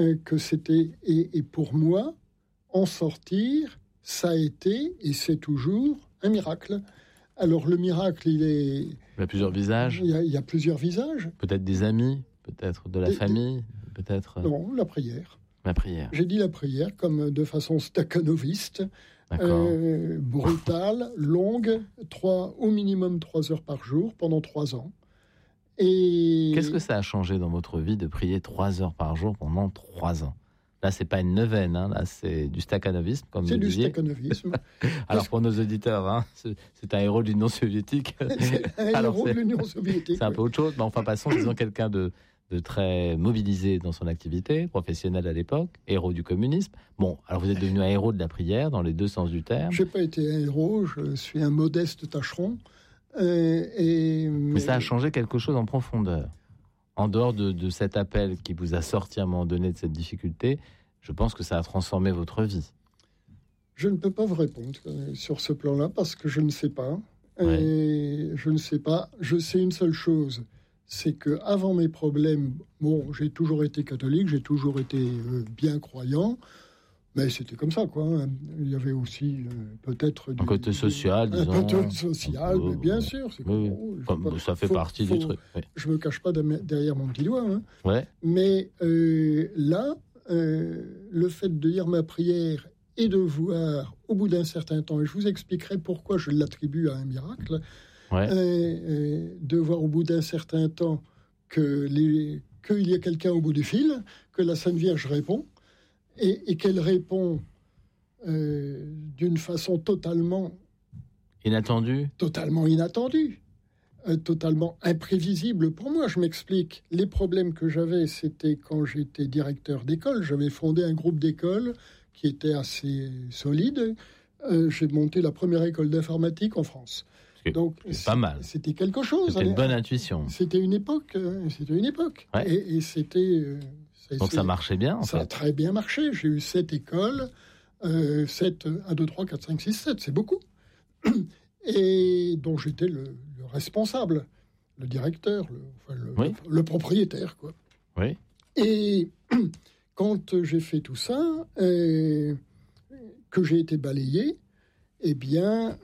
que c'était... Et pour moi, en sortir, ça a été, et c'est toujours, un miracle. Alors le miracle, Il y a plusieurs visages. Il y a plusieurs visages. Peut-être des amis, peut-être de la famille, peut-être... Non, la prière. La prière. J'ai dit la prière comme de façon stakhanoviste, brutale, longue, au minimum 3 heures par jour pendant 3 ans. Et... Qu'est-ce que ça a changé dans votre vie de prier 3 heures par jour pendant 3 ans ? Là, c'est pas une neuvaine, hein, là, c'est du stakhanovisme, comme vous disiez. C'est du stakhanovisme. Alors, pour nos auditeurs, hein, c'est un héros de l'Union soviétique. C'est un héros de l'Union soviétique. C'est un peu autre chose, mais enfin, passons, disons quelqu'un de très mobilisé dans son activité professionnelle à l'époque, héros du communisme. Bon, alors vous êtes devenu un héros de la prière, dans les deux sens du terme. Je n'ai pas été un héros, je suis un modeste tâcheron. Mais ça a changé quelque chose en profondeur. En dehors de cet appel qui vous a sorti à un moment donné de cette difficulté, je pense que ça a transformé votre vie. Je ne peux pas vous répondre sur ce plan-là parce que je ne sais pas. Ouais. Et je ne sais pas. Je sais une seule chose, c'est que avant mes problèmes, j'ai toujours été catholique, j'ai toujours été bien croyant, mais c'était comme ça, quoi. Il y avait aussi peut-être un côté social, disons. Un côté social, mais bien sûr. C'est ça fait partie du truc. Oui. Je me cache pas derrière mon petit doigt. Hein. Ouais. Mais là, le fait de dire ma prière et de voir au bout d'un certain temps, et je vous expliquerai pourquoi je l'attribue à un miracle, de voir au bout d'un certain temps qu'il y a quelqu'un au bout du fil, que la Sainte Vierge répond, et qu'elle répond d'une façon totalement inattendue, totalement imprévisible pour moi. Je m'explique. Les problèmes que j'avais, c'était quand j'étais directeur d'école. J'avais fondé un groupe d'école qui était assez solide. J'ai monté la première école d'informatique en France. Donc, c'est pas mal. C'était quelque chose. C'était une bonne intuition. C'était une époque. Ouais. Et c'était... Donc ça marchait bien, en fait. Ça a très bien marché. J'ai eu 7 écoles. 7, 1, 2, 3, 4, 5, 6, 7. C'est beaucoup. Et dont j'étais le responsable, le directeur, le propriétaire, quoi. Oui. Et quand j'ai fait tout ça, que j'ai été balayé, eh bien,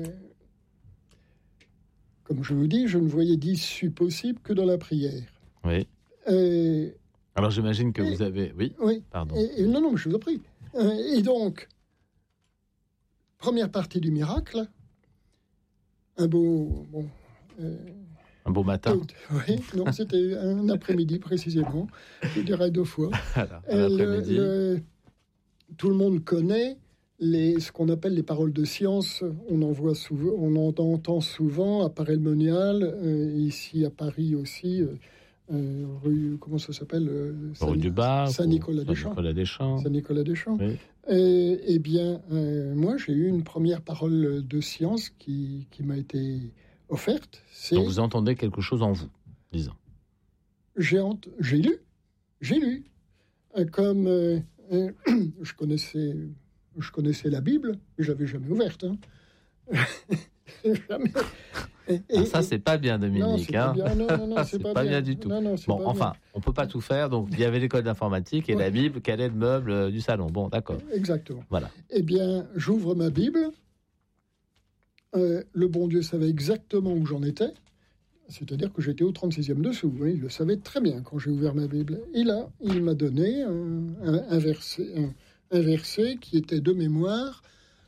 comme je vous dis, je ne voyais d'issue possible que dans la prière. Oui. Alors j'imagine que vous avez... Oui, pardon. Non, mais je vous en prie. Et donc, première partie du miracle, un beau matin. Oui, non, c'était un après-midi précisément, je dirais 2 fois. Alors, l'après-midi. Tout le monde connaît ce qu'on appelle les paroles de science. On en entend souvent à Paray-le-Monial, ici à Paris aussi, rue, comment ça s'appelle, rue du Bar, Saint-Nicolas-des-Champs. Saint-Nicolas-des-Champs. Oui. Eh bien, moi, j'ai eu une première parole de science qui m'a été offerte. Donc vous entendez quelque chose en vous, disons. J'ai lu. Comme je connaissais la Bible, mais je l'avais jamais ouverte. Hein. Jamais. Ça, c'est pas bien, Dominique. Non, c'est pas bien du tout. Non, bon, enfin, on peut pas tout faire. Donc, il y avait l'école d'informatique et la Bible, quel est le meuble du salon. Bon, d'accord. Exactement. Voilà. Eh bien, j'ouvre ma Bible. Le bon Dieu savait exactement où j'en étais. C'est-à-dire que j'étais au 36e dessous. Oui, il le savait très bien quand j'ai ouvert ma Bible. Et là, il m'a donné un verset qui était de mémoire.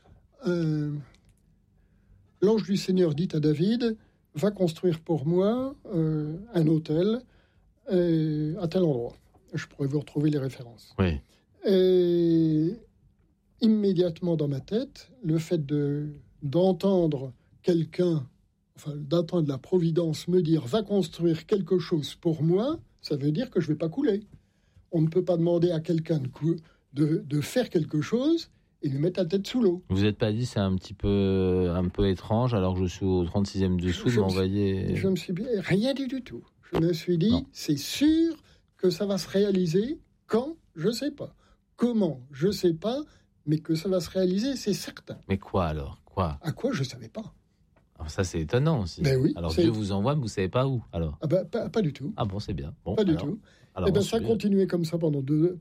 L'ange du Seigneur dit à David, va construire pour moi un autel à tel endroit. Je pourrais vous retrouver les références. Oui. Et immédiatement dans ma tête, le fait d'entendre quelqu'un, d'entendre la Providence me dire, va construire quelque chose pour moi, ça veut dire que je ne vais pas couler. On ne peut pas demander à quelqu'un de faire quelque chose et lui mettre la tête sous l'eau. Vous n'êtes pas dit, c'est un peu étrange, alors que je suis au 36e dessous, de m'envoyer... Je me suis dit, rien du tout. Je me suis dit, c'est sûr que ça va se réaliser. Quand? Je ne sais pas. Comment? Je ne sais pas, mais que ça va se réaliser, c'est certain. Mais quoi alors? Quoi? À quoi? Je ne savais pas. Alors ça, c'est étonnant aussi. Ben oui, alors Dieu vous envoie, mais vous ne savez pas où, alors? Pas du tout. Ah bon, c'est bien. Bon, pas du tout. Alors ça a continué comme ça pendant